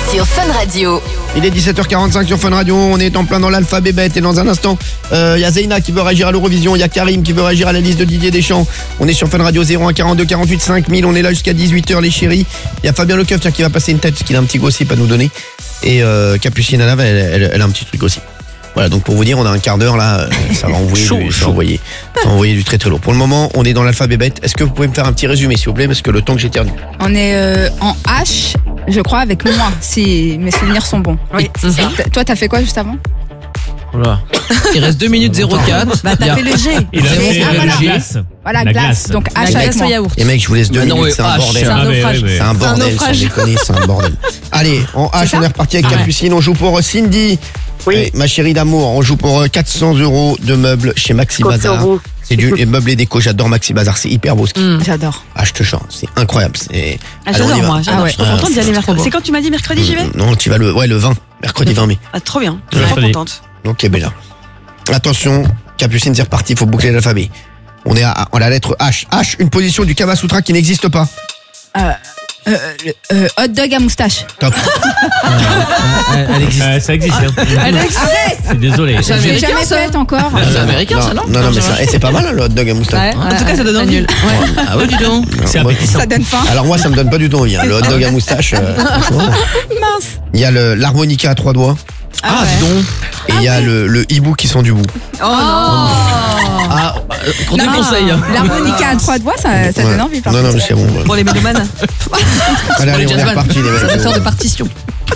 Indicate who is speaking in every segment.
Speaker 1: sur Fun Radio.
Speaker 2: Il est 17h45 sur Fun Radio, on est en plein dans l'alphabet bête et dans un instant, il y a Zeyna qui veut réagir à l'Eurovision, il y a Karim qui veut réagir à la liste de Didier Deschamps. On est sur Fun Radio 01 42 48 5000, on est là jusqu'à 18h les chéris. Il y a Fabien Lecoeuf qui va passer une tête parce qu'il a un petit gossip à nous donner. Et Capucine Alave, elle a un petit truc aussi. Voilà, donc pour vous dire, on a un quart d'heure là, ça va envoyer du très très lourd. Pour le moment, on est dans l'alphabet bête. Est-ce que vous pouvez me faire un petit résumé s'il vous plaît, parce que le temps que j'éternue.
Speaker 3: On est en H, je crois, avec moi, si mes souvenirs sont bons.
Speaker 4: Oui, c'est ça.
Speaker 3: Toi, t'as fait quoi juste avant?
Speaker 5: Voilà. Il reste 2 minutes 04.
Speaker 4: Bah, t'as fait le G.
Speaker 6: Il a fait
Speaker 3: voilà.
Speaker 6: la glace.
Speaker 3: Voilà,
Speaker 6: La
Speaker 3: glace. Donc
Speaker 4: La
Speaker 3: H avec
Speaker 4: glace au
Speaker 3: moi.
Speaker 4: yaourt.
Speaker 2: Et mec, je vous laisse 2 minutes, c'est un bordel.
Speaker 4: C'est un naufrage.
Speaker 2: C'est un bordel, sans déconner, c'est un bordel. Allez, en H, on est reparti avec Capucine, on joue pour Cindy.
Speaker 7: Oui.
Speaker 2: Ma chérie d'amour, on joue pour 400 € de meubles chez Maxi Bazar. C'est du meuble et déco, j'adore Maxi Bazar, c'est hyper beau ce qu'ils font.
Speaker 3: J'adore.
Speaker 2: Ah, je te chante, c'est incroyable.
Speaker 4: Ah, j'adore, moi. J'adore. Je suis trop contente d'y aller mercredi.
Speaker 3: beau.
Speaker 4: C'est quand tu m'as dit mercredi, j'y vais?
Speaker 2: Non, tu vas le 20, mercredi 20 mai.
Speaker 4: Ah, trop bien. Je suis trop contente.
Speaker 2: Ok, Bella. Attention, Capucine, c'est reparti, il faut boucler l'alphabet. On est à la lettre H. H, une position du Kama Sutra qui n'existe pas.
Speaker 3: Hot dog à moustache.
Speaker 2: Top.
Speaker 5: Elle existe.
Speaker 6: Ça existe. Hein.
Speaker 3: Arrête.
Speaker 6: Je suis désolé.
Speaker 5: C'est
Speaker 3: J'ai
Speaker 5: américain,
Speaker 3: jamais
Speaker 5: ça.
Speaker 3: fait encore.
Speaker 5: C'est américain, ça, non?
Speaker 2: Non, mais ça, c'est pas mal, hein, le hot dog à moustache.
Speaker 4: En tout cas, ça donne envie.
Speaker 3: nul.
Speaker 5: Ah ouais, dis donc.
Speaker 6: C'est
Speaker 2: Moi,
Speaker 6: appétissant.
Speaker 3: Ça donne faim.
Speaker 2: alors moi, ça me donne pas du tout envie. Hein. Le hot dog à moustache, franchement.
Speaker 3: Mince.
Speaker 2: Il y a l'harmonica à 3 doigts.
Speaker 5: Ah, dis donc.
Speaker 2: Et il y a le hibou qui sent du bout.
Speaker 4: Oh non.
Speaker 5: Ah, qu'on te
Speaker 3: Non,
Speaker 5: conseille.
Speaker 3: l'harmonica à 3 doigts, ça donne envie. par
Speaker 2: Non,
Speaker 3: contre.
Speaker 2: mais c'est bon.
Speaker 4: Pour les mélomanes.
Speaker 2: Allez, on est
Speaker 5: jazzman.
Speaker 2: reparti, les
Speaker 4: C'est un auteur de
Speaker 2: mecs.
Speaker 4: partition.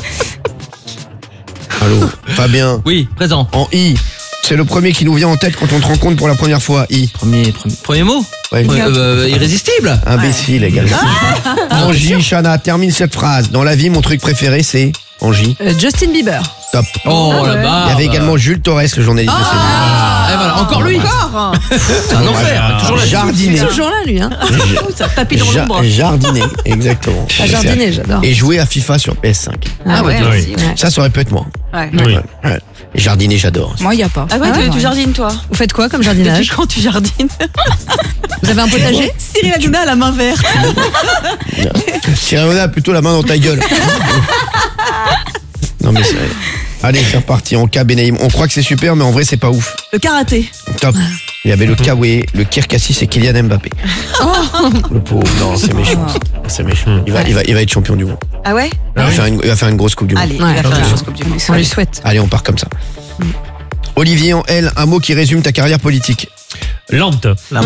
Speaker 2: Allô, Fabien.
Speaker 5: Oui, présent.
Speaker 2: En I, c'est le premier qui nous vient en tête quand on te rencontre pour la première fois. I.
Speaker 5: Premier mot.
Speaker 2: Ouais.
Speaker 5: Irrésistible.
Speaker 2: Imbécile également. En J, Chana, termine cette phrase. Dans la vie, mon truc préféré, c'est en J.
Speaker 4: Justin Bieber.
Speaker 2: Top.
Speaker 5: Oh la
Speaker 2: Il
Speaker 5: barbe.
Speaker 2: y avait également Jules Torres, le journaliste de
Speaker 5: Ah, et voilà, encore lui. C'est un enfer. Toujours là.
Speaker 2: Jardiner.
Speaker 4: Toujours là, lui. Hein. Ça tapis dans l'ombre.
Speaker 2: Jardiner, exactement.
Speaker 4: À jardiner, j'adore.
Speaker 2: Et jouer à FIFA sur PS5.
Speaker 4: Ah ouais,
Speaker 6: Oui.
Speaker 4: aussi, ouais.
Speaker 2: Ça aurait pu être moi.
Speaker 4: Ouais.
Speaker 6: Oui.
Speaker 2: Ouais. Et jardiner, j'adore.
Speaker 3: Moi, il n'y a pas.
Speaker 4: Ah ouais, tu jardines, toi? Vous faites quoi comme jardinage? Depuis quand tu jardines? Vous avez un potager? Cyril Hanouna a la main verte.
Speaker 2: Cyril a plutôt la main dans ta gueule. Non mais c'est... Allez, c'est reparti. En K, Benaïm. On croit que c'est super, mais en vrai, c'est pas ouf.
Speaker 4: Le karaté.
Speaker 2: Top. Il y avait le Kawe, le Kirkassis et Kylian Mbappé. Le pauvre. Non, c'est méchant. C'est méchant. Il va être champion du monde.
Speaker 4: Ah ouais?
Speaker 2: Il va faire une grosse coupe du monde.
Speaker 4: Allez, il va faire la chose Coupe du Monde. On lui souhaite.
Speaker 2: Allez, on part comme ça. Olivier, en L, un mot qui résume ta carrière politique.
Speaker 6: Lente.
Speaker 2: En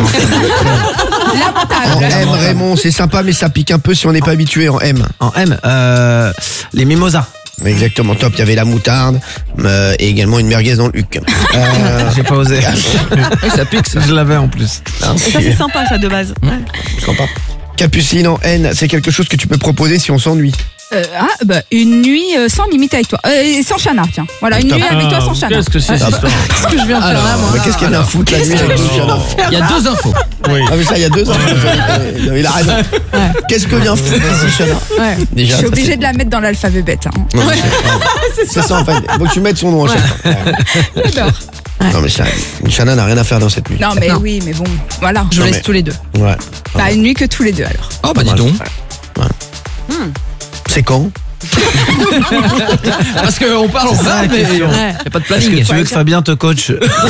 Speaker 2: M, Raymond, c'est sympa, mais ça pique un peu si on n'est pas habitué en M.
Speaker 8: En M, les mimosas.
Speaker 2: Exactement, top. Il y avait la moutarde et également une merguez dans le huc.
Speaker 8: J'ai pas osé. Ça pique, ça. Je l'avais en plus.
Speaker 4: Et ça, c'est sympa, ça, de base.
Speaker 2: Sympa. Capucine en N, c'est quelque chose que tu peux proposer si on s'ennuie.
Speaker 3: Une nuit sans limite avec toi. Sans Chana, tiens. Voilà, une nuit avec toi sans Chana.
Speaker 6: Qu'est-ce que c'est cette histoire?
Speaker 4: Qu'est-ce que je viens de faire là, moi?
Speaker 2: Mais qu'est-ce qu'il y a à foutre la nuit avec nous, Chana?
Speaker 5: Il y a 2 infos.
Speaker 6: Oui.
Speaker 2: Ah mais ça, il y a 2 ans. Il a raison. Qu'est-ce que vient foutre ici, Chana?
Speaker 3: Ouais.
Speaker 2: Déjà,
Speaker 3: Je suis
Speaker 2: ça,
Speaker 3: obligée
Speaker 2: c'est-
Speaker 3: de la mettre dans l'alphabet bête. Hein.
Speaker 2: Non, c'est ça en fait. Faut que tu mettes son nom en chaque fois.
Speaker 3: J'adore.
Speaker 2: Non mais Chana n'a rien à faire dans cette nuit.
Speaker 3: Non, mais
Speaker 4: Non.
Speaker 3: oui, mais bon, voilà.
Speaker 4: Je vous
Speaker 2: Non,
Speaker 4: laisse
Speaker 2: mais-
Speaker 4: tous les deux.
Speaker 2: Ouais.
Speaker 3: Bah, une nuit que tous les deux alors.
Speaker 5: Oh bah dis donc.
Speaker 2: C'est quand?
Speaker 5: Parce qu'on parle en ça, mais il n'y a pas de
Speaker 8: Est-ce
Speaker 5: planning.
Speaker 8: que tu veux que Fabien te coach?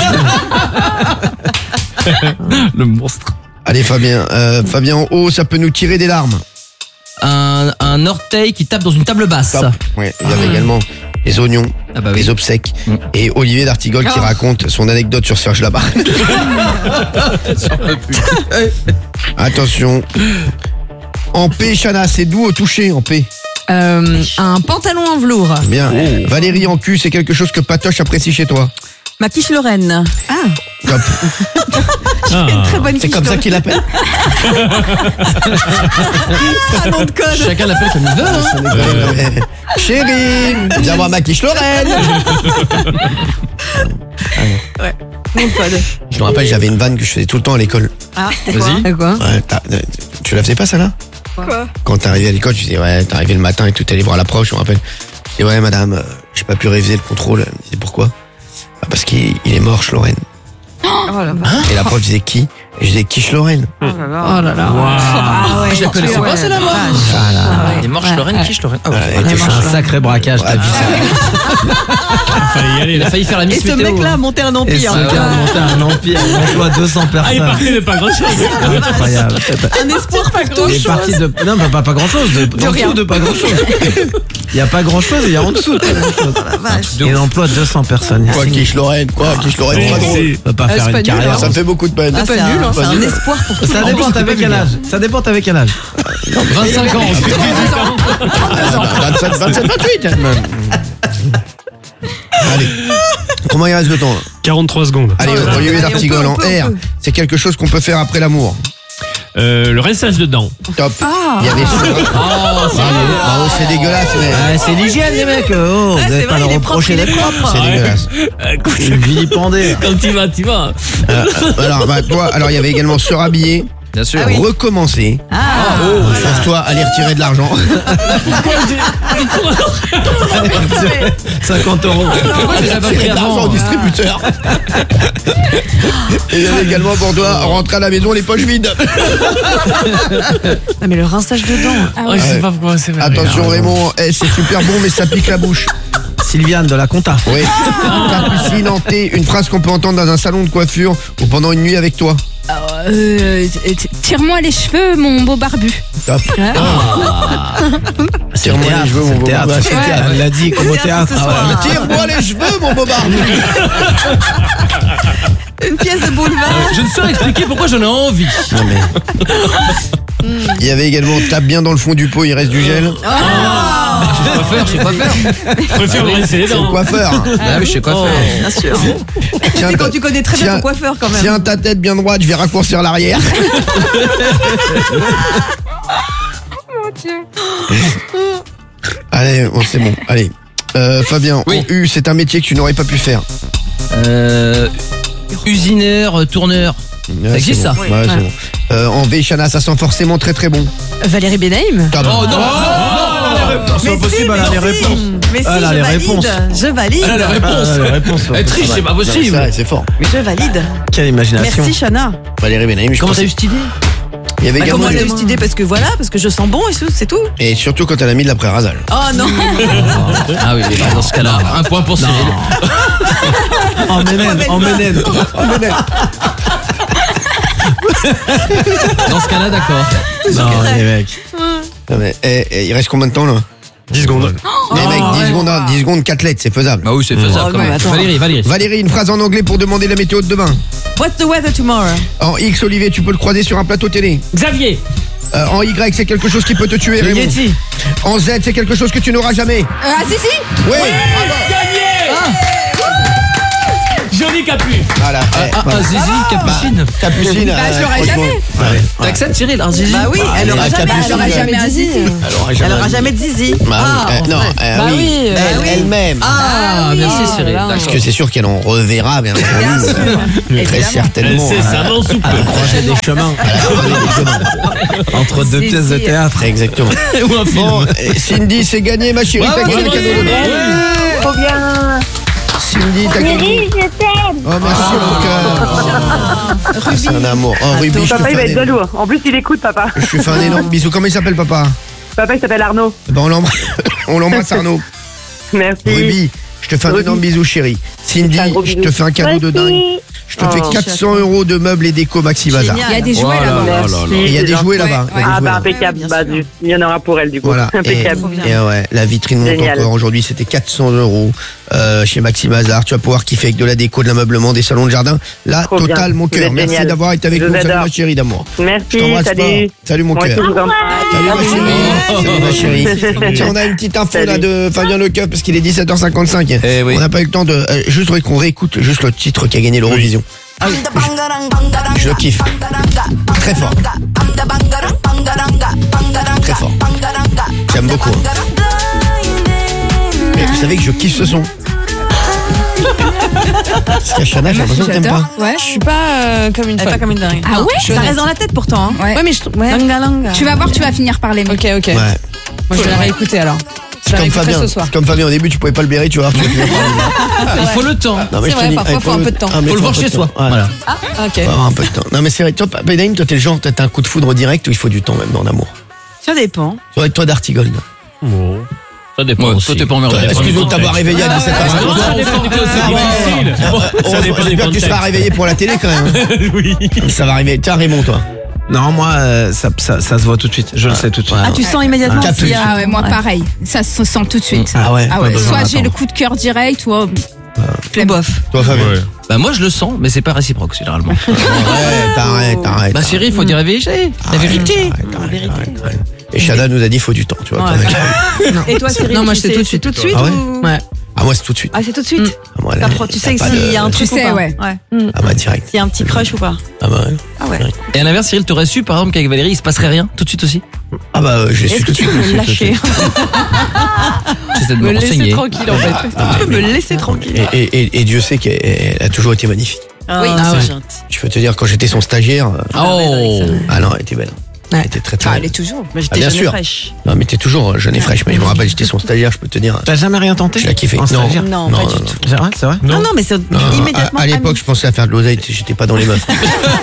Speaker 8: Le monstre.
Speaker 2: Allez Fabien, Fabien en haut, ça peut nous tirer des larmes.
Speaker 5: Un orteil qui tape dans une table basse.
Speaker 2: Top. Ouais, il y avait également les oignons,
Speaker 5: Ah bah oui.
Speaker 2: les obsèques et Olivier d'Artigol qui raconte son anecdote sur Serge Labarre. Attention. En P, Chana, c'est doux au toucher en P.
Speaker 4: Un pantalon en velours.
Speaker 2: Bien. Valérie en Q, c'est quelque chose que Patoche apprécie chez toi.
Speaker 4: Ma quiche Lorraine.
Speaker 2: Top.
Speaker 4: Très bonne
Speaker 2: C'est
Speaker 4: quiche
Speaker 2: comme ça qu'il l'appelle.
Speaker 4: un nom de code.
Speaker 5: Chacun l'appelle comme il veut. Hein.
Speaker 2: Chérie, viens voir ma quiche Lorraine.
Speaker 4: Nom de code.
Speaker 2: Je me rappelle, j'avais une vanne que je faisais tout le temps à l'école.
Speaker 4: Ah, c'était quoi?
Speaker 5: Vas-y.
Speaker 4: C'est quoi?
Speaker 2: Ouais, tu la faisais pas ça là?
Speaker 3: Quoi?
Speaker 2: Quand t'arrivais à l'école, tu disais ouais, t'es arrivé le matin et tout, t'allais voir la prof, je me rappelle. Je disais ouais madame, j'ai pas pu réviser le contrôle. Elle me disait pourquoi? Parce qu'il est mort, Lorraine.
Speaker 4: Oh là là.
Speaker 2: Et la prof disait qui? Je disais quiche Lorraine.
Speaker 4: Oh là là.
Speaker 5: Je la connaissais pas, celle-là, moi.
Speaker 8: Et Marche Lorraine, quiche Lorraine. Ah ouais.
Speaker 2: Elle était
Speaker 8: Un sacré braquage, t'as vu ça.
Speaker 6: Fallait y aller.
Speaker 5: Il a failli faire la
Speaker 4: Et
Speaker 5: Miss
Speaker 4: ce
Speaker 5: Météo.
Speaker 4: mec-là a monté un
Speaker 8: Et
Speaker 4: empire.
Speaker 8: ce gars a monté un empire, il emploie 200
Speaker 6: Ah, il
Speaker 8: personnes.
Speaker 6: partait de pas grand-chose.
Speaker 8: Incroyable.
Speaker 4: Un espoir pas grand
Speaker 8: Il est parti de. Non, pas grand chose. En
Speaker 4: rien.
Speaker 8: dessous de pas grand chose. Il n'y a pas grand chose et il y a en dessous de pas grand chose. Il emploie 200 personnes.
Speaker 2: Quoi, quiche Lorraine, quoi, quiche Lorraine, pas drôle.
Speaker 8: On peut pas faire
Speaker 4: c'est
Speaker 8: une
Speaker 4: pas nul,
Speaker 8: carrière.
Speaker 2: Ça me fait beaucoup de peine.
Speaker 4: C'est un espoir pour tout le
Speaker 8: Ça
Speaker 4: monde.
Speaker 8: dépend t'avais quel âge. Ça dépend t'avais quel âge.
Speaker 5: 25 ans.
Speaker 2: 27, 28 même. Allez. Comment il reste de temps là
Speaker 6: 43 secondes.
Speaker 2: Allez, Olivier d'Artigol en R. C'est quelque chose qu'on peut faire après l'amour.
Speaker 6: Le rinçage de dents.
Speaker 2: Top. Il y avait bravo, c'est dégueulasse, mais
Speaker 8: C'est l'hygiène les mecs. Oh, vous
Speaker 4: c'est
Speaker 8: n'allez pas
Speaker 4: vrai,
Speaker 8: leur
Speaker 4: il est propre,
Speaker 8: reprocher
Speaker 4: il est
Speaker 8: d'être propre.
Speaker 2: c'est dégueulasse.
Speaker 8: Vilipendé.
Speaker 6: Quand tu vas.
Speaker 2: Alors, toi, alors il y avait également se rhabiller,
Speaker 5: Bien sûr.
Speaker 2: recommencer. Pense-toi à aller retirer de l'argent.
Speaker 8: 50 euros.
Speaker 5: Pourquoi tu les as pas pris
Speaker 2: Retirer de l'argent
Speaker 5: avant
Speaker 2: au distributeur. Et il y avait également pour toi rentrer à la maison les poches vides.
Speaker 4: Ah, mais le rinçage de dents.
Speaker 6: Je sais pas pourquoi c'est vrai.
Speaker 2: Attention Raymond, c'est super bon mais ça pique la bouche.
Speaker 8: Sylviane de la Compta.
Speaker 2: Oui. Capucine en thé, une phrase qu'on peut entendre dans un salon de coiffure ou pendant une nuit avec toi.
Speaker 3: Tire-moi les cheveux, mon beau barbu.
Speaker 2: Top. Tire-moi les cheveux, mon beau
Speaker 8: Théâtre.
Speaker 2: barbu.
Speaker 8: C'est théâtre. Elle l'a dit comme au théâtre.
Speaker 4: ce soir.
Speaker 2: Tire-moi les cheveux, mon beau barbu.
Speaker 4: Une pièce de boulevard.
Speaker 5: Je ne saurais expliquer pourquoi j'en ai envie.
Speaker 2: Non mais. Il y avait également tape bien dans le fond du pot, il reste du gel.
Speaker 5: Je sais quoi faire.
Speaker 6: Je préfère me rincer les
Speaker 2: C'est le
Speaker 6: dents.
Speaker 2: coiffeur.
Speaker 5: Ah oui, je sais quoi faire.
Speaker 4: Bien sûr.
Speaker 2: Tiens,
Speaker 4: C'est quand tu connais très bien
Speaker 2: tiens,
Speaker 4: ton coiffeur quand même.
Speaker 2: Tiens ta tête bien droite, je vais raccourcir l'arrière. Allez, bon, c'est bon. Allez. Fabien,
Speaker 5: Oui.
Speaker 2: en U, c'est un métier que tu n'aurais pas pu faire.
Speaker 5: Usineur, tourneur.
Speaker 2: Ouais,
Speaker 5: existe,
Speaker 2: c'est bon.
Speaker 5: ça
Speaker 2: Ouais, c'est bon. En V, Chana, ça sent forcément très très bon.
Speaker 4: Valérie Benaïm.
Speaker 2: Top.
Speaker 5: Oh non.
Speaker 8: C'est pas possible, elle a les réponses.
Speaker 4: Mais si,
Speaker 8: Elle a
Speaker 4: je
Speaker 8: les
Speaker 4: valide.
Speaker 8: réponses.
Speaker 4: Je valide.
Speaker 5: Elle a la réponse. Elle triche, c'est pas
Speaker 2: Non, mais
Speaker 5: possible.
Speaker 2: ça, c'est fort.
Speaker 4: Je valide.
Speaker 8: Quelle imagination.
Speaker 4: Merci Chana.
Speaker 2: Valérie Benaïm, je
Speaker 5: Comment
Speaker 2: pense-
Speaker 5: t'as eu cette idée
Speaker 2: Il y avait également
Speaker 4: Comment elle a eu cette idée? Parce que voilà, parce que je sens bon et tout, c'est tout.
Speaker 2: Et surtout quand elle a mis de l'après-rasage.
Speaker 4: Oh non.
Speaker 5: Ah oui, dans ce cas-là, un point pour Cyril.
Speaker 8: En Ménène.
Speaker 5: Dans ce cas-là, d'accord.
Speaker 8: Non, les mecs.
Speaker 2: Non, mais, il reste combien de temps là
Speaker 6: 10 secondes.
Speaker 2: Les mecs, 10 secondes, 10 secondes, 4 lettres, c'est faisable.
Speaker 5: Bah oui, c'est faisable quand
Speaker 4: mais
Speaker 5: même.
Speaker 4: attends.
Speaker 5: Valérie.
Speaker 2: Valérie, une phrase en anglais pour demander la météo de demain.
Speaker 4: What's the weather tomorrow?
Speaker 2: En X, Olivier, tu peux le croiser sur un plateau télé.
Speaker 6: Xavier.
Speaker 2: En Y, c'est quelque chose qui peut te tuer,
Speaker 8: Le
Speaker 2: Raymond.
Speaker 8: Yeti.
Speaker 2: En Z, c'est quelque chose que tu n'auras jamais.
Speaker 3: Ah si si.
Speaker 2: Oui.
Speaker 6: Gagné. Joli Capu.
Speaker 2: Voilà.
Speaker 5: Zizi, Capucine.
Speaker 2: Capucine.
Speaker 3: je l'aurais
Speaker 2: franchement,
Speaker 3: jamais.
Speaker 2: ouais.
Speaker 5: T'acceptes Cyril, un Zizi?
Speaker 4: Bah oui, elle aura jamais,
Speaker 2: Capucine,
Speaker 4: elle aura jamais
Speaker 3: jamais un
Speaker 4: Zizi.
Speaker 3: zizi.
Speaker 4: Elle aura jamais de Zizi.
Speaker 2: Bah oui, non,
Speaker 4: Bah
Speaker 2: oui.
Speaker 4: oui, bah oui.
Speaker 2: Elle-même.
Speaker 5: Ah, merci Cyril.
Speaker 4: là.
Speaker 2: Parce que c'est sûr qu'elle en reverra, bien entendu. Très certainement.
Speaker 6: C'est ça, non soupe.
Speaker 8: Croiser des chemins. Entre deux pièces de théâtre.
Speaker 2: Exactement.
Speaker 5: Ou un film.
Speaker 2: Bon, Cindy, c'est gagné, ma chérie. T'as gagné le cadeau de Noël.
Speaker 1: Trop bien.
Speaker 2: Cindy, t'as gagné.
Speaker 1: Chérie, je t'aime.
Speaker 2: Oh, merci, mon cœur. C'est un amour. Oh, Ruby, je te
Speaker 1: Papa, il va
Speaker 2: fais
Speaker 1: être
Speaker 2: un énorme-
Speaker 1: jaloux. En plus, il écoute, papa.
Speaker 2: je te fais un énorme bisou. Comment il s'appelle, papa?
Speaker 1: Papa, il s'appelle Arnaud.
Speaker 2: Ben, on l'embrasse, Arnaud.
Speaker 1: Merci.
Speaker 2: Ruby, je te fais un
Speaker 1: Ruby.
Speaker 2: énorme bisou, chérie. Cindy,
Speaker 1: Un gros
Speaker 2: je te
Speaker 1: bisou.
Speaker 2: fais un cadeau de dingue.
Speaker 1: Merci.
Speaker 2: Je te fais
Speaker 1: Oh.
Speaker 2: 400 € de meubles et déco Maxi Bazar.
Speaker 4: Génial.
Speaker 3: Il y a des jouets
Speaker 8: Oh là
Speaker 3: là-bas.
Speaker 8: là.
Speaker 1: Merci.
Speaker 2: Et il y a
Speaker 1: c'est
Speaker 2: des
Speaker 1: gentil.
Speaker 2: jouets là-bas. Il y a des
Speaker 1: Ah
Speaker 2: jouets
Speaker 1: bah
Speaker 2: là-bas.
Speaker 1: impeccable,
Speaker 4: bien
Speaker 1: bah,
Speaker 4: sûr.
Speaker 1: il y en aura pour elle du coup.
Speaker 2: Voilà.
Speaker 1: Impeccable.
Speaker 2: Et ouais, la vitrine monte
Speaker 1: Génial.
Speaker 2: encore. Aujourd'hui, c'était 400 € chez Maxi Bazar. Tu vas pouvoir kiffer avec de la déco, de l'ameublement, des salons de jardin. La
Speaker 1: Trop
Speaker 2: totale,
Speaker 1: bien.
Speaker 2: mon
Speaker 1: Vous
Speaker 2: cœur.
Speaker 1: êtes
Speaker 2: Merci
Speaker 1: génial.
Speaker 2: d'avoir été avec
Speaker 1: Je
Speaker 2: nous.
Speaker 1: vous
Speaker 2: Salut
Speaker 1: adore.
Speaker 2: ma chérie d'amour. Je
Speaker 1: Merci,
Speaker 2: t'embrasse
Speaker 1: salut.
Speaker 2: fort. Salut mon
Speaker 1: Moi
Speaker 2: cœur.
Speaker 1: aussi, je vous embrasse.
Speaker 2: Salut ma chérie. Salut ma chérie. Tiens, on a une petite info là
Speaker 1: Salut.
Speaker 2: de Fabien Lecoeuf parce qu'il est 17h55.
Speaker 5: Eh oui.
Speaker 2: On n'a pas eu le temps de juste qu'on réécoute juste le titre qui a gagné l'Eurovision. Je le kiffe. Très fort. Très fort. J'aime beaucoup. Mais vous savez que je kiffe ce son. Parce qu'à Chana, j'ai l'impression que t'aimes pas.
Speaker 3: Ouais.
Speaker 4: Je suis pas comme une
Speaker 3: folle.
Speaker 4: pas comme une dingue.
Speaker 3: Ah
Speaker 4: Non,
Speaker 3: ouais
Speaker 4: ça reste dans la tête pourtant. Hein.
Speaker 3: Ouais.
Speaker 4: mais je trouve. Langa, langa.
Speaker 3: Tu vas voir, tu vas finir par l'aimer.
Speaker 4: Ok.
Speaker 2: Ouais.
Speaker 4: Moi je vais la réécouter alors.
Speaker 2: C'est comme Fabien.
Speaker 4: ce soir.
Speaker 2: C'est comme Fabien. Au début, tu pouvais pas le bérer, tu vois.
Speaker 5: Il faut le temps.
Speaker 2: Non, mais
Speaker 4: C'est
Speaker 2: je te
Speaker 4: vrai,
Speaker 2: dis,
Speaker 4: parfois, faut un peu de temps.
Speaker 2: mais
Speaker 5: Faut le voir
Speaker 2: un peu
Speaker 5: chez
Speaker 2: de
Speaker 5: soi.
Speaker 2: temps. Ouais.
Speaker 5: Voilà.
Speaker 4: Ah, ok.
Speaker 2: Faut avoir un peu de temps. Non, mais c'est vrai. Toi, Naïm, toi, t'es le genre, t'as un coup de foudre direct ou il faut du temps même dans l'amour.
Speaker 4: Ça dépend.
Speaker 2: Toi, D'Artigol.
Speaker 6: Ça dépend
Speaker 5: Ouais,
Speaker 6: aussi.
Speaker 5: toi, t'es pas emmerdé.
Speaker 2: Excuse-nous de t'avoir réveillé à 17h.
Speaker 6: Ça dépend du contexte, c'est difficile. Ça dépend du
Speaker 2: J'espère que tu
Speaker 6: contexte.
Speaker 2: seras réveillé pour la télé quand même.
Speaker 6: Oui.
Speaker 2: Ça va arriver. Tiens, Raymond, toi.
Speaker 8: Non, moi, ça se voit tout de suite. Je le sais tout de suite.
Speaker 4: Ah, tu sens immédiatement
Speaker 2: Ah,
Speaker 4: s'il y a...
Speaker 3: Ah ouais, moi pareil. Ça se sent tout de suite.
Speaker 2: Ah ouais.
Speaker 3: Ah ouais.
Speaker 8: Pas besoin
Speaker 3: Soit j'ai
Speaker 8: d'attendre.
Speaker 3: le coup de cœur direct, ou
Speaker 4: Ou bof.
Speaker 2: Toi, Fabien.
Speaker 5: Bah moi je le sens, mais c'est pas réciproque généralement.
Speaker 2: Arrête.
Speaker 5: Bah Cyril, il faut dire la vérité. La vérité.
Speaker 2: Arrête. Et Shada nous a dit faut du temps, tu vois.
Speaker 4: Ouais. Et toi, Cyril,
Speaker 7: Non, moi,
Speaker 4: tu
Speaker 7: c'est
Speaker 4: sais-
Speaker 7: tout de suite.
Speaker 4: Tout de suite
Speaker 2: Ah ouais
Speaker 4: ou...
Speaker 7: Ouais.
Speaker 2: Ah, moi, c'est tout de suite.
Speaker 4: Ah, c'est tout de suite.
Speaker 2: Ah, moi, là,
Speaker 4: Tu sais
Speaker 2: y a pas
Speaker 4: s'il y a
Speaker 2: de-
Speaker 4: un truc
Speaker 3: Tu
Speaker 4: ou
Speaker 3: sais,
Speaker 4: pas.
Speaker 3: ouais.
Speaker 2: Ah, bah, direct.
Speaker 4: S'il y a un petit crush ou pas.
Speaker 2: Ah, bah, ouais.
Speaker 4: Ah ouais.
Speaker 5: Et à l'inverse, Cyril, t'aurais su par exemple qu'avec Valérie il se passerait rien tout de suite aussi.
Speaker 2: Ah, bah, j'ai su
Speaker 4: Est-ce
Speaker 2: tout
Speaker 4: que
Speaker 2: de
Speaker 4: tu
Speaker 2: suite.
Speaker 4: peux me lâcher
Speaker 5: J'essaie de
Speaker 4: Me
Speaker 5: me
Speaker 4: laisser
Speaker 5: renseigner.
Speaker 4: tranquille en fait. Tu peux me laisser tranquille.
Speaker 2: Et Dieu sait qu'elle a toujours été magnifique.
Speaker 4: Oui,
Speaker 7: Ah ouais.
Speaker 4: c'est gentil.
Speaker 2: Je peux te dire, quand j'étais son stagiaire.
Speaker 5: Oh.
Speaker 2: Ah non, elle était belle. Elle était très très
Speaker 3: Ah,
Speaker 2: belle.
Speaker 3: elle est toujours.
Speaker 4: Mais
Speaker 2: Ah,
Speaker 4: j'étais
Speaker 2: bien
Speaker 4: jeune et
Speaker 2: sûr.
Speaker 4: fraîche.
Speaker 2: Non, mais t'es toujours jeune et fraîche. Mais je me rappelle, j'étais son stagiaire, je peux te dire.
Speaker 8: T'as jamais rien tenté?
Speaker 2: Je l'ai kiffé.
Speaker 8: En
Speaker 2: Non.
Speaker 8: stagiaire
Speaker 4: Non, pas du tout.
Speaker 8: C'est vrai, c'est vrai?
Speaker 4: Non, non, mais c'est
Speaker 2: Non,
Speaker 4: immédiatement.
Speaker 2: à l'époque, je pensais à faire de l'oseille, j'étais pas dans les meufs.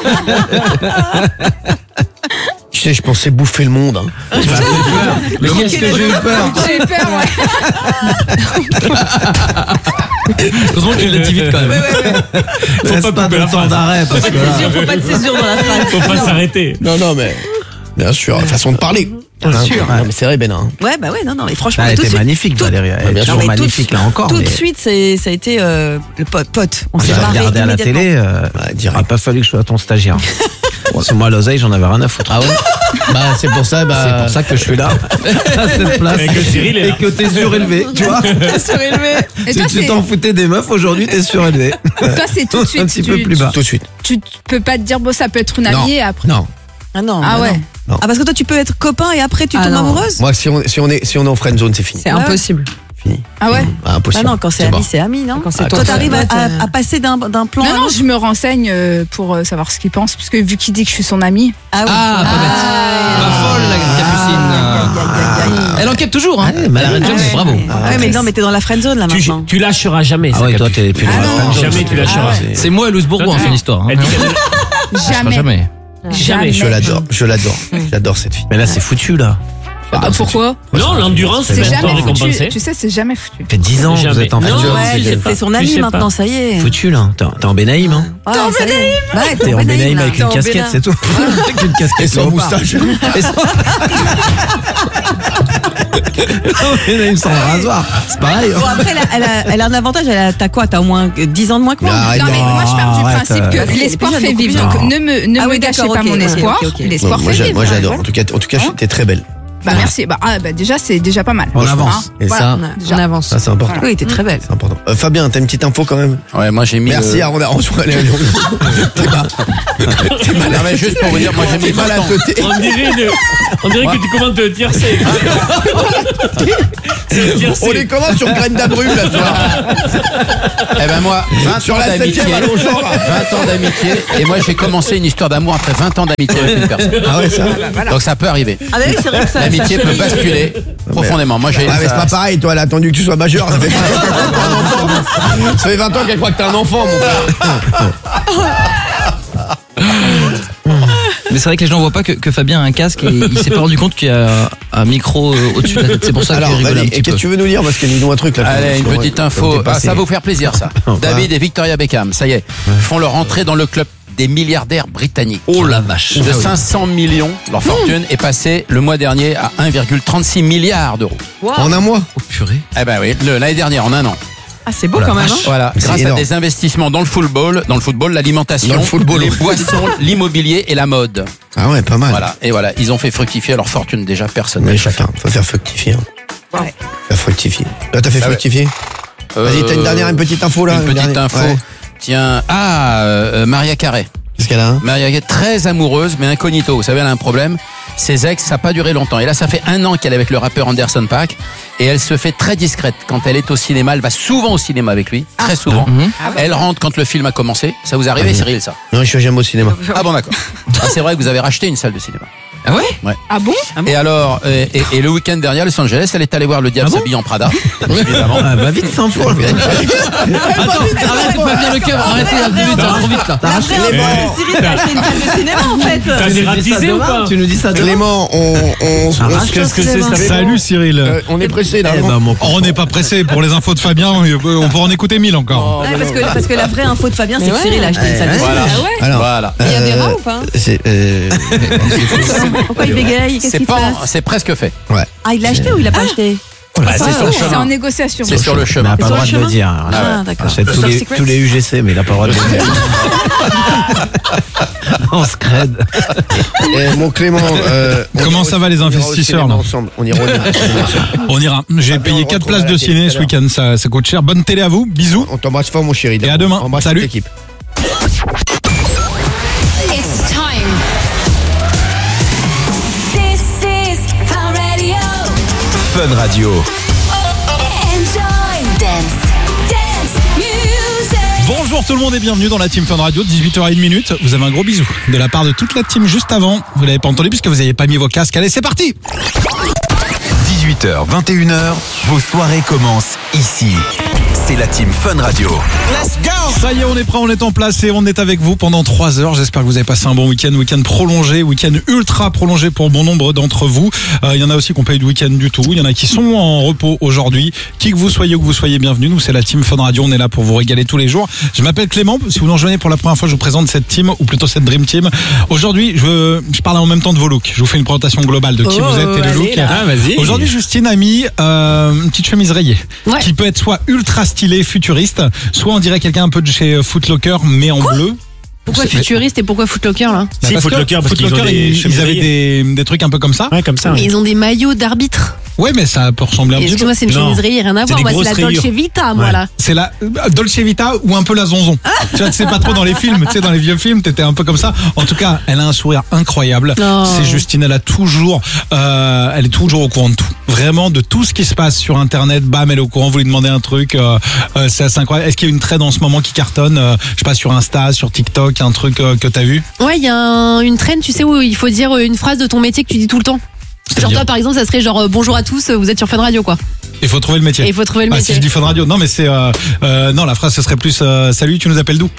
Speaker 2: Tu sais, je pensais bouffer le monde. Hein.
Speaker 8: Mais qu'est-ce que j'ai eu peur?
Speaker 3: J'ai peur, ouais.
Speaker 5: Heureusement que tu l'as dit vite quand même.
Speaker 8: Laisse
Speaker 6: pas
Speaker 8: pas
Speaker 6: couper
Speaker 8: de
Speaker 6: la
Speaker 8: temps
Speaker 6: phrase.
Speaker 8: d'arrêt parce que là.
Speaker 4: Faut pas de césure dans la phrase.
Speaker 6: Faut pas s'arrêter.
Speaker 2: Non, mais. Bien sûr, façon de parler. Bien
Speaker 8: sûr.
Speaker 2: Non, mais c'est vrai, Ben. Hein.
Speaker 4: Ouais, bah ouais, non, mais franchement,
Speaker 8: Elle
Speaker 4: tout de
Speaker 8: était
Speaker 4: suite.
Speaker 8: magnifique, Valérie. Elle
Speaker 2: bien
Speaker 8: est
Speaker 2: sûr.
Speaker 8: toujours
Speaker 4: mais tout de
Speaker 8: magnifique
Speaker 4: suite-
Speaker 8: là encore.
Speaker 4: Tout de
Speaker 8: mais
Speaker 4: suite, ça a été le pote. On s'est
Speaker 8: j'ai
Speaker 4: marré
Speaker 8: regardé à la
Speaker 4: immédiatement.
Speaker 8: télé.
Speaker 2: Ouais, direct.
Speaker 8: Il a pas fallu que je sois ton stagiaire. C'est moi l'oseille, j'en avais rien à foutre.
Speaker 2: Ah ouais. Bah, c'est pour ça, bah.
Speaker 8: C'est pour ça que je suis là, à cette place.
Speaker 6: Et que Cyril est là.
Speaker 8: Et que t'es surélevé, tu vois.
Speaker 3: Et
Speaker 8: Si
Speaker 3: toi,
Speaker 8: tu
Speaker 3: c'est
Speaker 8: t'en foutais des meufs, aujourd'hui t'es surélevé.
Speaker 3: toi, c'est tout de suite.
Speaker 8: Un petit peu plus bas.
Speaker 2: Tout de suite.
Speaker 3: Tu peux pas te dire, bon, ça peut être une
Speaker 2: Non.
Speaker 3: amie et après.
Speaker 2: Non.
Speaker 4: Ah non.
Speaker 3: Ah
Speaker 4: bah
Speaker 3: ouais.
Speaker 4: non. Ah parce que toi tu peux être copain et après tu
Speaker 7: Ah
Speaker 4: tombes
Speaker 7: non.
Speaker 4: amoureuse.
Speaker 2: Moi, si on est en friend zone, c'est fini.
Speaker 7: C'est impossible.
Speaker 2: Fini.
Speaker 3: Ah ouais.
Speaker 2: Ah, impossible.
Speaker 4: Ah non, quand c'est
Speaker 2: mort.
Speaker 4: ami, c'est ami, non.
Speaker 7: Quand c'est
Speaker 4: Toi
Speaker 7: ton
Speaker 4: t'arrives
Speaker 7: pote,
Speaker 4: à passer d'un plan. à
Speaker 3: Non, non,
Speaker 4: l'autre.
Speaker 3: je me renseigne pour savoir ce qu'il pense. Parce que vu qu'il dit que je suis son amie.
Speaker 4: Ah oui.
Speaker 5: Ah, pas bête. Pas folle la Capucine. Elle enquête toujours, hein. Elle arrête jamais, bravo.
Speaker 4: Ouais, mais non, mais t'es dans la friendzone là maintenant.
Speaker 6: Tu lâcheras jamais.
Speaker 8: Ah
Speaker 6: ça,
Speaker 8: ouais, toi
Speaker 6: Capu.
Speaker 8: t'es plus dans la
Speaker 3: non.
Speaker 8: friend zone.
Speaker 6: Jamais tu lâcheras.
Speaker 5: C'est moi et Louis Bourgoin,
Speaker 6: Toi,
Speaker 5: son histoire.
Speaker 6: Elle dit qu'elle-
Speaker 3: Jamais.
Speaker 5: Jamais.
Speaker 6: Jamais.
Speaker 2: Je l'adore. J'adore cette fille.
Speaker 8: Mais là c'est foutu là.
Speaker 3: Ah, pourquoi
Speaker 6: Non, l'endurance, c'est
Speaker 3: C'est
Speaker 6: maintenant
Speaker 3: jamais foutu.
Speaker 6: récompensé.
Speaker 3: Tu sais, c'est jamais foutu.
Speaker 8: Ça fait 10 ans que vous
Speaker 6: Jamais.
Speaker 8: êtes en friend
Speaker 6: Non,
Speaker 8: zone.
Speaker 6: ouais,
Speaker 4: Ouais,
Speaker 6: tu sais
Speaker 4: t'es
Speaker 6: pas.
Speaker 4: son
Speaker 6: Tu
Speaker 4: ami
Speaker 6: sais
Speaker 4: maintenant,
Speaker 6: pas.
Speaker 4: ça y est.
Speaker 8: Foutu là. T'es en Benaïm, hein.
Speaker 4: Ouais, ça y est. Ouais,
Speaker 8: T'es en Benaïm
Speaker 4: là.
Speaker 8: avec une
Speaker 4: T'es en
Speaker 8: casquette,
Speaker 4: Bénin.
Speaker 8: c'est tout. Avec une casquette
Speaker 2: Et sans moustache.
Speaker 8: Et sans... Benaïm sans le rasoir. C'est pareil.
Speaker 4: Bon, après, elle a un avantage. T'as quoi? T'as au moins 10 ans de moins que moi.
Speaker 2: Arrête,
Speaker 3: Non, mais moi, je pars du
Speaker 8: arrête,
Speaker 3: principe que l'espoir fait vivre. Donc, ne
Speaker 4: Ah
Speaker 3: me
Speaker 4: oui,
Speaker 3: gâchez
Speaker 4: d'accord,
Speaker 3: pas
Speaker 4: ok,
Speaker 3: mon
Speaker 4: ok,
Speaker 3: espoir.
Speaker 4: ok, ok.
Speaker 3: L'espoir
Speaker 2: Moi,
Speaker 3: fait vivre.
Speaker 2: moi, j'adore. En tout cas, t'es très belle.
Speaker 3: Bah, merci. Bah, déjà, c'est déjà pas mal.
Speaker 8: On avance.
Speaker 2: Et
Speaker 3: Voilà.
Speaker 2: ça,
Speaker 3: Déjà.
Speaker 7: On avance.
Speaker 2: ça, c'est important.
Speaker 4: Oui, t'es très belle.
Speaker 2: C'est important. Fabien, t'as une petite info quand même.
Speaker 5: Ouais, moi j'ai mis.
Speaker 2: Merci, on a allez, t'es mal. T'es mal.
Speaker 5: Non, mais juste pour vous dire, moi j'ai mis
Speaker 2: T'es mal à
Speaker 5: 20 ans.
Speaker 2: côté.
Speaker 6: On dirait que tu commandes le tiercé. C'est le tiercé.
Speaker 2: On les commande sur Graine d'Abrume, là, tu vois.
Speaker 5: Eh ben moi, 20
Speaker 2: Sur
Speaker 5: ans
Speaker 2: la
Speaker 5: d'amitié.
Speaker 2: 7ème à Longchamp, là.
Speaker 5: 20 ans d'amitié. Et moi j'ai commencé une histoire d'amour après 20 ans d'amitié avec une personne.
Speaker 2: Ah ouais, ça.
Speaker 5: Donc ça peut arriarriver.
Speaker 4: Ah bah oui, c'est vrai que ça.
Speaker 5: L'amitié peut basculer profondément. Moi j'ai.
Speaker 2: Ah mais c'est pas pareil, toi, elle a attendu que tu sois majeur. Ça fait 20 ans qu'elle croit que t'es un enfant. Ça fait 20 ans qu'elle croit que t'es un enfant, mon frère.
Speaker 5: Mais c'est vrai que les gens voient pas que Fabien a un casque et il s'est pas rendu compte qu'il y a un micro au-dessus de la tête. C'est pour ça que
Speaker 2: Alors,
Speaker 5: j'ai rigolé
Speaker 2: vas-y,
Speaker 5: un petit
Speaker 2: qu'est-ce
Speaker 5: peu.
Speaker 2: que tu veux nous lire? Parce qu'il nous un truc là.
Speaker 5: Allez, une
Speaker 2: Sinon,
Speaker 5: petite
Speaker 2: on
Speaker 5: info.
Speaker 2: t'est passé.
Speaker 5: Ça va vous faire plaisir, ça. David et Victoria Beckham, ça y est, font leur entrée dans le club des milliardaires britanniques. Oh la vache.
Speaker 2: Ah
Speaker 5: De 500 millions, leur fortune est passée le mois dernier à 1,36 milliard d'euros.
Speaker 2: En un mois.
Speaker 5: Oh purée.
Speaker 2: Ah
Speaker 5: Eh ben oui, l'année dernière, en un an.
Speaker 4: Ah, c'est beau quand même. Hein.
Speaker 5: Voilà,
Speaker 2: C'est
Speaker 5: grâce à
Speaker 2: énorme.
Speaker 5: des investissements dans le football, l'alimentation,
Speaker 2: Dans le football.
Speaker 5: les boissons, l'immobilier et la mode.
Speaker 2: Ah ouais, pas mal.
Speaker 5: Voilà, et voilà, ils ont fait fructifier leur fortune déjà personnelle.
Speaker 2: Mais chacun, faut faire fructifier. Hein.
Speaker 4: Ouais.
Speaker 2: Faire fructifier. Là, t'as fait
Speaker 5: Ah ouais.
Speaker 2: fructifier. Vas-y, t'as une dernière, une petite info là.
Speaker 5: Une petite
Speaker 2: dernière.
Speaker 5: info.
Speaker 2: Ouais.
Speaker 5: Tiens, Maria Carey.
Speaker 2: Qu'est-ce qu'elle a hein?
Speaker 5: Maria Carey, très amoureuse, mais incognito. Vous savez, elle a un problème. Ses ex, ça n'a pas duré longtemps. Et là, ça fait 1 an qu'elle est avec le rappeur Anderson .Paak. Et elle se fait très discrète. Quand elle est au cinéma, elle va souvent au cinéma avec lui. Très souvent. Elle rentre quand le film a commencé. Ça vous arrive, Cyril, ça?
Speaker 2: Non, je suis jamais au cinéma.
Speaker 5: Ah bon, d'accord. Ah, c'est vrai que vous avez racheté une salle de cinéma.
Speaker 8: Ah ouais?
Speaker 3: Ah bon?
Speaker 5: Et alors, et le week-end dernier à Los Angeles, elle est allée voir le diable s'habiller en Prada. Évidemment.
Speaker 8: Ah, va vite, sans faux.
Speaker 7: Arrête Fabien Lecoeuvre, arrêtez, ça va trop vite là.
Speaker 4: Après, Cyril a acheté une salle de cinéma en fait.
Speaker 6: T'as dératisé ou pas?
Speaker 8: Tu nous dis ça demain?
Speaker 2: Clément,
Speaker 6: Qu'est-ce que c'est ça?
Speaker 9: Salut Cyril.
Speaker 2: on est pressé là.
Speaker 8: Eh
Speaker 2: non
Speaker 8: ben, mon
Speaker 9: On n'est pas pressé pour les infos de Fabien, on peut en écouter 1000 encore.
Speaker 4: Ouais, parce que la vraie info de Fabien, c'est que Cyril a acheté une salle de cinéma.
Speaker 5: Voilà.
Speaker 3: Ah ouais?
Speaker 2: Alors,
Speaker 5: Voilà.
Speaker 4: Il y a des rats ou pas? Pourquoi il bégaye? Qu'est-ce
Speaker 5: C'est
Speaker 4: qui se
Speaker 5: pas,
Speaker 4: passe?
Speaker 5: c'est presque fait.
Speaker 4: Ah, il l'a acheté ou il l'a pas acheté?
Speaker 5: Bah, c'est sur le
Speaker 3: C'est en
Speaker 5: chemin.
Speaker 3: négociation.
Speaker 5: C'est sur le
Speaker 8: Il
Speaker 5: chemin.
Speaker 8: n'a pas le
Speaker 4: Sur
Speaker 8: droit
Speaker 4: le
Speaker 8: de le
Speaker 4: chemin?
Speaker 8: dire.
Speaker 4: Ah, d'accord.
Speaker 8: J'achète
Speaker 4: Top Secret?
Speaker 8: tous les UGC, mais il n'a pas le droit de le dire. On se crède.
Speaker 2: mon Clément,
Speaker 9: Comment ça va, les investisseurs, là
Speaker 2: ensemble. On ira
Speaker 9: On ira. J'ai
Speaker 2: Fabien,
Speaker 9: payé
Speaker 2: on
Speaker 9: 4
Speaker 2: retrouvera
Speaker 9: places de
Speaker 2: la
Speaker 9: ciné
Speaker 2: télé
Speaker 9: ce
Speaker 2: tout à
Speaker 9: week-end, ça coûte cher. Bonne télé à vous, bisous.
Speaker 2: On t'embrasse fort mon chéri.
Speaker 9: Et à demain.
Speaker 2: Embrasse
Speaker 9: Salut.
Speaker 2: toute l'équipe.
Speaker 10: It's time. This is Fun Radio.
Speaker 11: Fun Radio.
Speaker 10: Enjoy. Dance music.
Speaker 9: Bonjour tout le monde et bienvenue dans la Team Fun Radio, 18h01. Vous avez un gros bisou de la part de toute la team juste avant. Vous l'avez pas entendu puisque vous n'avez pas mis vos casques. Allez, c'est parti.
Speaker 11: 18h, 21h, vos soirées commencent ici. C'est la Team Fun Radio.
Speaker 9: Let's go. Ça y est, on est prêt, on est en place et on est avec vous pendant 3 heures. J'espère que vous avez passé un bon week-end prolongé, week-end ultra prolongé pour bon nombre d'entre vous. Il y en a aussi qui n'ont pas eu de week-end du tout. Il y en a qui sont en repos aujourd'hui. Qui que vous soyez, bienvenue. Nous, c'est la Team Fun Radio. On est là pour vous régaler tous les jours. Je m'appelle Clément. Si vous nous rejoignez pour la première fois, je vous présente cette team, ou plutôt cette Dream Team. Aujourd'hui, je parle en même temps de vos looks. Je vous fais une présentation globale de qui vous êtes et le look.
Speaker 6: Ah, vas-y.
Speaker 9: Aujourd'hui, Justine a mis une petite chemise rayée, qui peut être soit ultra stylée, futuriste, soit on dirait quelqu'un un peu de chez Foot Locker, mais en bleu.
Speaker 4: Pourquoi futuriste et pourquoi Footlocker là?
Speaker 6: Si,
Speaker 9: Parce
Speaker 6: Foot
Speaker 9: que
Speaker 6: Locker, parce
Speaker 9: Foot
Speaker 6: qu'ils ont
Speaker 9: Locker,
Speaker 6: des
Speaker 9: ils
Speaker 6: chemises
Speaker 9: avaient
Speaker 6: rayées.
Speaker 9: des trucs un peu comme ça.
Speaker 6: Ouais, comme ça.
Speaker 4: Mais ils ont des maillots d'arbitre.
Speaker 9: Ouais, mais ça peut ressembler un petit peu.
Speaker 4: Excuse-moi, c'est une
Speaker 6: Non.
Speaker 4: chemise rayée, rien à
Speaker 6: C'est
Speaker 4: voir.
Speaker 6: des
Speaker 4: Moi, c'est la
Speaker 6: grosses
Speaker 4: Dolce
Speaker 6: rayures.
Speaker 4: Vita, moi
Speaker 6: Ouais.
Speaker 4: là.
Speaker 9: C'est la Dolce Vita ou un peu la zonzon. Tu sais pas trop dans les films, tu sais, dans les vieux films, t'étais un peu comme ça. En tout cas, elle a un sourire incroyable.
Speaker 4: Oh.
Speaker 9: C'est Justine, elle est toujours au courant de tout. Vraiment, de tout ce qui se passe sur Internet, bam, elle est au courant. Vous lui demandez un truc, c'est assez incroyable. Est-ce qu'il y a une trend en ce moment qui cartonne, je sais pas, sur Insta, sur TikTok, un truc que t'as vu?
Speaker 4: Ouais, il y a une trend, tu sais, où il faut dire une phrase de ton métier que tu dis tout le temps. Genre toi, par exemple, ça serait genre bonjour à tous, vous êtes sur Fun Radio, quoi.
Speaker 9: Il faut trouver le métier.
Speaker 4: Et il faut trouver le
Speaker 9: Si
Speaker 4: métier.
Speaker 9: je dis Fun Radio, non, mais c'est non, la phrase ce serait plus salut, tu nous appelles d'où?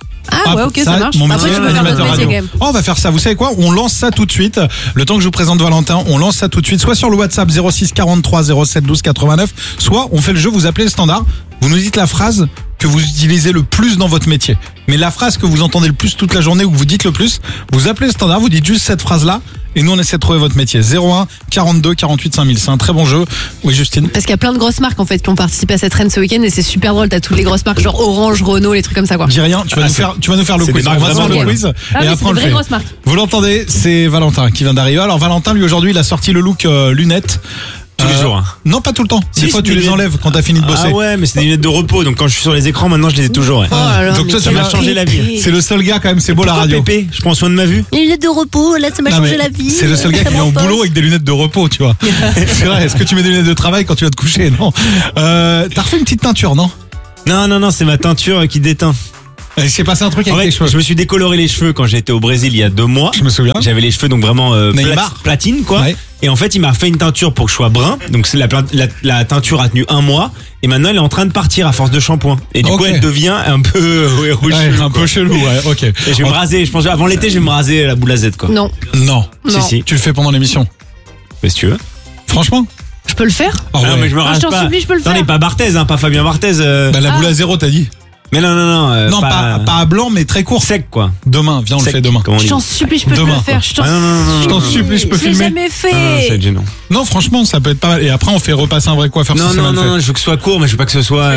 Speaker 4: Ah ouais, ok, ça marche.
Speaker 9: Mon
Speaker 4: Après,
Speaker 9: métier,
Speaker 4: tu peux faire
Speaker 9: animateur
Speaker 4: d'autres métiers
Speaker 9: radio.
Speaker 4: quand même.
Speaker 9: Oh, on va faire ça. Vous savez quoi? On lance ça tout de suite. Le temps que je vous présente Valentin, on lance ça tout de suite. Soit sur le WhatsApp 06 43 07 12 89, soit on fait le jeu, vous appelez le standard. Vous nous dites la phrase que vous utilisez le plus dans votre métier. Mais la phrase que vous entendez le plus toute la journée ou que vous dites le plus, vous appelez le standard, vous dites juste cette phrase-là et nous on essaie de trouver votre métier. 01 42 48 5000. C'est un très bon jeu. Oui, Justine.
Speaker 4: Parce qu'il y a plein de grosses marques en fait qui ont participé à cette trend ce week-end et c'est super drôle. T'as toutes les grosses marques genre Orange, Renault, les trucs comme ça quoi.
Speaker 9: Dis rien, tu vas nous faire le
Speaker 6: c'est
Speaker 9: quiz.
Speaker 6: des
Speaker 9: On
Speaker 6: marques
Speaker 9: va faire
Speaker 6: vraiment
Speaker 9: le
Speaker 6: drôles.
Speaker 9: quiz
Speaker 4: Ah
Speaker 9: et
Speaker 4: oui, c'est
Speaker 9: après on
Speaker 4: des
Speaker 9: le
Speaker 4: vraies
Speaker 9: fait.
Speaker 4: grosses marques.
Speaker 9: Vous l'entendez, c'est Valentin qui vient d'arriver. Alors Valentin, lui aujourd'hui, il a sorti le look lunettes.
Speaker 6: Tous les jours. Hein.
Speaker 9: Non, pas tout le temps. Des
Speaker 6: Si,
Speaker 9: fois,
Speaker 6: c'est
Speaker 9: tu
Speaker 6: des
Speaker 9: les
Speaker 6: lunettes.
Speaker 9: enlèves quand t'as fini de bosser.
Speaker 6: Ah ouais, mais c'est des lunettes de repos. Donc quand je suis sur les écrans, maintenant je les ai toujours. Ouais.
Speaker 4: Oh là là,
Speaker 9: Donc
Speaker 4: mais
Speaker 9: toi,
Speaker 6: ça
Speaker 9: tu
Speaker 6: m'a
Speaker 9: vas-
Speaker 6: changé la vie.
Speaker 9: C'est le seul gars quand même, c'est beau la
Speaker 6: Pourquoi
Speaker 9: radio.
Speaker 6: Pépé, je prends soin de ma vue.
Speaker 4: les lunettes de repos, là ça m'a
Speaker 9: Non,
Speaker 4: changé
Speaker 9: mais
Speaker 4: la vie.
Speaker 9: c'est le seul gars qui vient au boulot avec des lunettes de repos, tu vois. C'est vrai, est-ce que tu mets des lunettes de travail quand tu vas te coucher? Non. T'as refait une petite teinture, non?
Speaker 6: Non, c'est ma teinture qui déteint.
Speaker 9: Il s'est passé un truc
Speaker 6: En
Speaker 9: avec
Speaker 6: fait,
Speaker 9: tes cheveux.
Speaker 6: je me suis décoloré les cheveux quand j'étais au Brésil il y a 2 mois.
Speaker 9: Je me souviens.
Speaker 6: J'avais les cheveux donc vraiment
Speaker 9: Neymar.
Speaker 6: platine quoi.
Speaker 9: Ouais.
Speaker 6: Et en fait, il m'a fait une teinture pour que je sois brun. Donc c'est la teinture a tenu 1 mois. Et maintenant, elle est en train de partir à force de shampoing. Et du coup,
Speaker 9: Ok.
Speaker 6: elle devient un peu rouge.
Speaker 9: Ouais, un peu chelou, ouais, ok.
Speaker 6: Et je vais me raser. Je pense avant l'été, je vais me raser la boule à Z quoi.
Speaker 4: Non,
Speaker 9: Non.
Speaker 4: Non.
Speaker 6: Si.
Speaker 9: Tu le fais pendant l'émission.
Speaker 6: Mais si tu veux.
Speaker 9: Franchement?
Speaker 4: je peux le faire.
Speaker 9: Ah ouais.
Speaker 6: Non, mais je me
Speaker 4: Ah,
Speaker 6: rase
Speaker 4: je t'en
Speaker 6: pas.
Speaker 4: supplie, je peux le
Speaker 6: Attendez,
Speaker 4: faire.
Speaker 6: pas Barthez, hein, pas Fabien Barthez.
Speaker 9: Bah, la boule à zéro, t'as dit.
Speaker 6: Mais non.
Speaker 9: Non, pas à blanc, mais très court.
Speaker 6: sec quoi.
Speaker 9: Demain, viens, on le
Speaker 6: Sec,
Speaker 9: fait demain.
Speaker 6: comme on
Speaker 4: Je
Speaker 6: dit.
Speaker 4: t'en supplie, je peux te
Speaker 9: Demain,
Speaker 4: le faire. Je t'en
Speaker 6: Ah, non.
Speaker 9: Je t'en supplie, je peux
Speaker 4: Je l'ai
Speaker 9: filmer.
Speaker 4: jamais
Speaker 6: Ah, ça va
Speaker 4: fait.
Speaker 6: être gênant.
Speaker 9: Non, franchement, ça peut être pas mal. Et après, on fait repasser un vrai coiffeur. si c'est mal fait.
Speaker 6: Non, je veux que ce soit court, mais je veux pas que ce soit.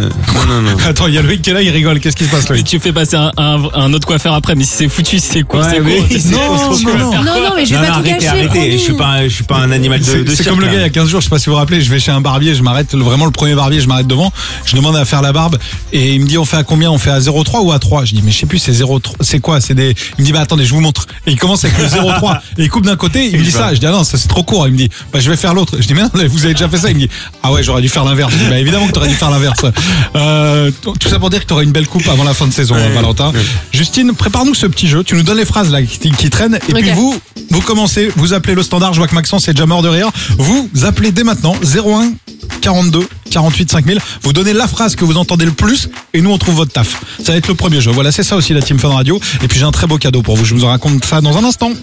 Speaker 6: Non.
Speaker 9: Attends, il y a Loïc qui est là, il rigole. Qu'est-ce qui se passe, Loïc?
Speaker 7: Tu fais passer un autre coiffeur après, mais si c'est foutu, si c'est court,
Speaker 6: Ouais,
Speaker 7: c'est
Speaker 6: oui.
Speaker 7: court. c'est
Speaker 9: Non,
Speaker 7: court, c'est
Speaker 9: non,
Speaker 7: court.
Speaker 9: non.
Speaker 4: Non, mais je vais
Speaker 6: Non,
Speaker 4: pas tout
Speaker 6: arrêtez,
Speaker 4: cacher.
Speaker 6: arrêtez.
Speaker 4: promis.
Speaker 6: Je suis pas un animal de
Speaker 9: C'est
Speaker 6: cirque.
Speaker 9: comme le gars il y a 15 jours, je sais pas si vous vous rappelez, je vais chez un barbier, je m'arrête, vraiment le premier barbier, je m'arrête devant, je demande à faire la barbe et il me dit on fait à combien? On fait à 0,3 ou à 3? Je dis, mais je sais plus, c'est 0,3. C'est quoi? Il me dit, bah attendez, je vous montre. Et il commence avec le 0,3. Et il coupe d'un côté, il me dit ça. Je dis, ah non, ça c'est trop court. Il me dit, bah je vais faire l'autre. Je dis, mais non, vous avez déjà fait ça. Il me dit, ah ouais, j'aurais dû faire l'inverse. Je dis, bah évidemment que t'aurais dû faire l'inverse. Tout ça pour dire que t'auras une belle coupe avant la fin de saison, Valentin. Justine, prépare-nous ce petit jeu. Tu nous donnes les phrases là qui traînent. Et puis vous commencez, vous appelez le standard. Je vois que Maxence est déjà mort de rire. Vous appelez dès maintenant 01 42 48 5000. Vous donnez la phrase que vous entendez le plus et nous on trouve votre taf. Ça va être le premier jeu. Voilà, c'est ça aussi la Team Fun Radio. Et puis j'ai un très beau cadeau pour vous. Je vous en raconte ça dans un instant.